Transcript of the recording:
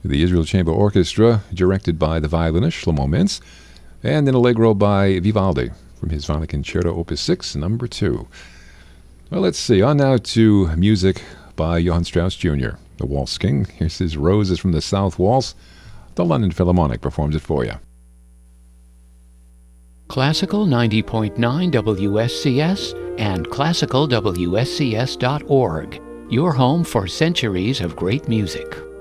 the Israel Chamber Orchestra, directed by the violinist Shlomo Mintz, and an Allegro by Vivaldi from his Violin Concerto Opus 6, number 2. Well, let's see. On now to music by Johann Strauss Jr., the Waltz King. Here's his Roses from the South Waltz. The London Philharmonic performs it for you. Classical 90.9 WSCS and classicalwscs.org. Your home for centuries of great music.